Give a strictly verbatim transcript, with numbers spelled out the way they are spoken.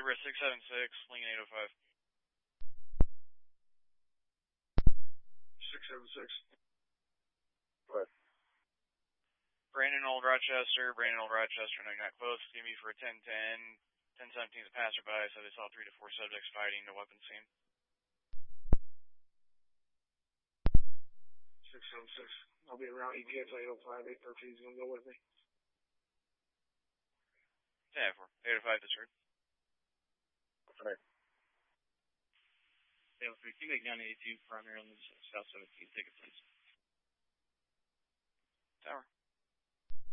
over at six seven six, Lincoln eight oh five. six seven six. What? Brandon Old Rochester, Brandon Old Rochester, no, you're not close. Give me for ten ten. ten seventeen is a passerby, so they saw three to four subjects fighting, no weapons seen. six seven six. I'll be around E T X eight oh five, eight thirteen is going to go with me. ten four. eight oh five, disregard. Right. eight oh three, can you make nine eighty-two primarily south seventeen, take it please. Tower.